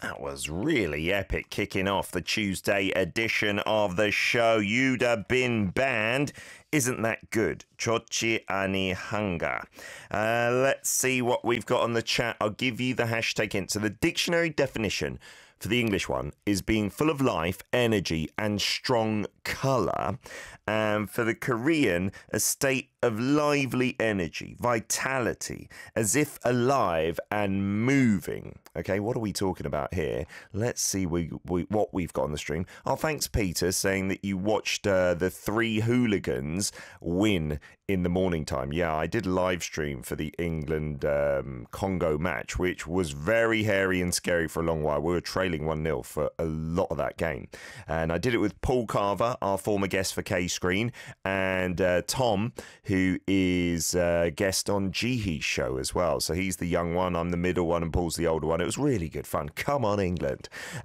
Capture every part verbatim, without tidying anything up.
That was really epic, kicking off the Tuesday edition of the show. You'd have been banned. Isn't that good? Chochi ani hanga. Uh, let's see what we've got on the chat. I'll give you the hashtag hint. So the dictionary definition for the English one is being full of life, energy, and strong colour. And for the Korean, a state of lively energy, vitality, as if alive and moving. Okay, what are we talking about here? Let's see we, we, what we've got on the stream. Oh, thanks, Peter, saying that you watched uh, the three hooligans win in the morning time. Yeah, I did a live stream for the England um, Congo match, which was very hairy and scary for a long while. We were trailing one nil for a lot of that game. And I did it with Paul Carver, our former guest for K-Screen, and uh, Tom, who is a guest on Jihee's show as well. So he's the young one, I'm the middle one, and Paul's the older one. It was really good fun. Come on, England.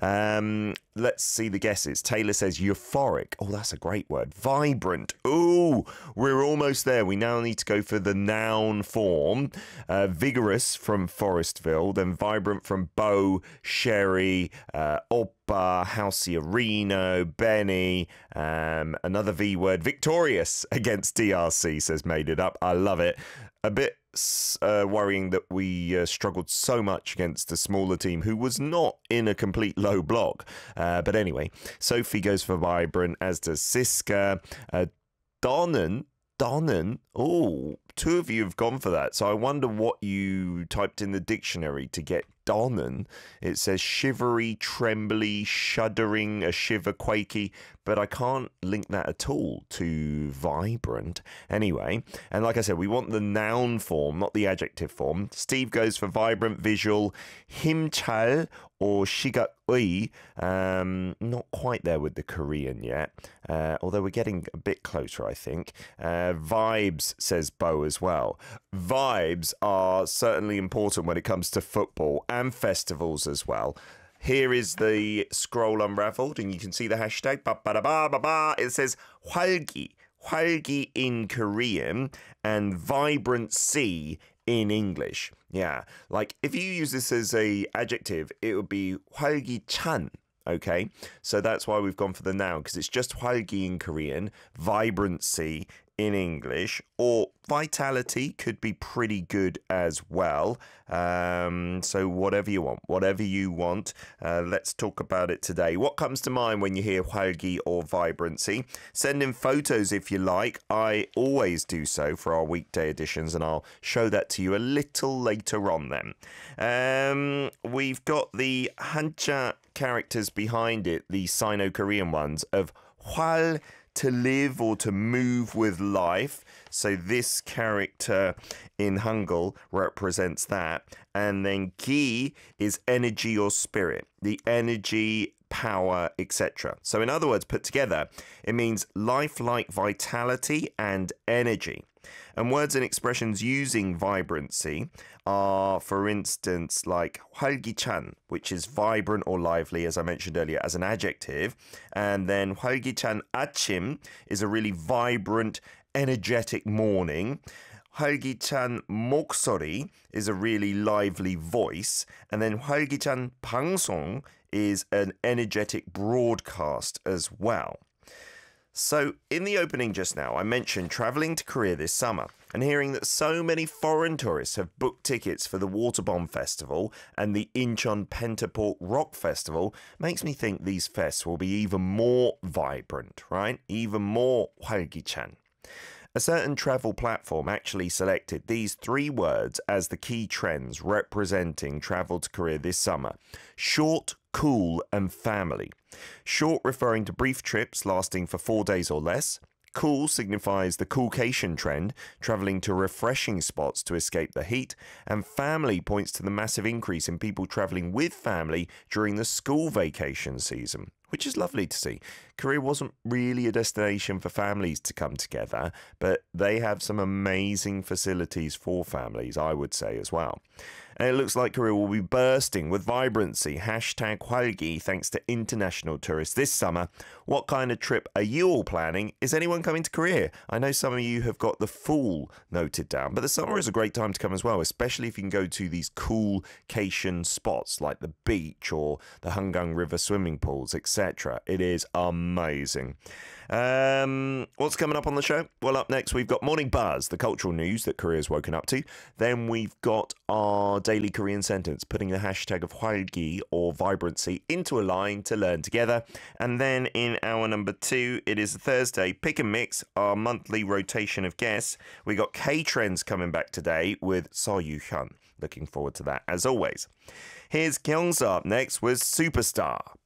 Um, let's see the guesses. Taylor says euphoric. Oh, that's a great word. Vibrant. Ooh, we're almost there. We now need to go for the noun form. Uh, vigorous from Forestville, then vibrant from Bo, Sherry, uh, Oppa, Halcyon Reno, Benny, um, another V word, victorious against D R C, says Made It Up. I love it. A bit uh, worrying that we uh, struggled so much against a smaller team who was not in a complete low block. Uh, but anyway, Sophie goes for vibrant, as does Siska. Uh, Donnen, Donnen, oh, two of you have gone for that. So I wonder what you typed in the dictionary to get Donnen. It says shivery, trembly, shuddering, a shiver, quakey, but I can't link that at all to vibrant. Anyway, and like I said, we want the noun form, not the adjective form. Steve goes for vibrant, visual, himchal or shigaui. Um, not quite there with the Korean yet, uh, although we're getting a bit closer, I think. Uh, vibes, says Bo as well. Vibes are certainly important when it comes to football and festivals as well. Here is the scroll unraveled, and you can see the hashtag. Ba ba ba ba ba. It says 활기, 활기 in Korean, and vibrancy in English. Yeah, like if you use this as a adjective, it would be 활기찬. Okay, so that's why we've gone for the noun, because it's just 활기 in Korean, vibrancy in English, or vitality could be pretty good as well. Um, so whatever you want, whatever you want, uh, let's talk about it today. What comes to mind when you hear 활기 or vibrancy? Send in photos if you like. I always do so for our weekday editions, and I'll show that to you a little later on then. Um, we've got the Hanja characters behind it, the Sino-Korean ones, of 활, to live or to move with life. So this character in Hangul represents that. And then ki is energy or spirit, the energy, power, et cetera. So in other words, put together, it means lifelike vitality and energy. And words and expressions using vibrancy are, for instance, like 활기찬, which is vibrant or lively, as I mentioned earlier, as an adjective. And then 활기찬 아침 is a really vibrant, energetic morning. 활기찬 목소리 is a really lively voice. And then 활기찬 방송 is an energetic broadcast as well. So, in the opening just now, I mentioned travelling to Korea this summer and hearing that so many foreign tourists have booked tickets for the Waterbomb Festival and the Incheon Pentaport Rock Festival makes me think these fests will be even more vibrant, right? Even more 활기찬. A certain travel platform actually selected these three words as the key trends representing travel to Korea this summer. Short, cool, and family. Short referring to brief trips lasting for four days or less. Cool signifies the coolcation trend, travelling to refreshing spots to escape the heat. And family points to the massive increase in people travelling with family during the school vacation season, which is lovely to see. Korea wasn't really a destination for families to come together, but they have some amazing facilities for families, I would say, as well. And it looks like Korea will be bursting with vibrancy. Hashtag Hwalgi thanks to international tourists this summer. What kind of trip are you all planning? Is anyone coming to Korea? I know some of you have got the fall noted down, but the summer is a great time to come as well, especially if you can go to these cool cation spots like the beach or the Hungang River swimming pools, et cetera. It is amazing. Um, what's coming up on the show? Well, up next, we've got Morning Buzz, the cultural news that Korea's woken up to. Then we've got our daily Korean sentence, putting the hashtag of Hwalgi or vibrancy into a line to learn together. And then in hour number two, it is Thursday, Pick and Mix, our monthly rotation of guests. We got K-Trends coming back today with So Yu-hyun. Looking forward to that, as always. Here's Kyungsa up next with Superstar.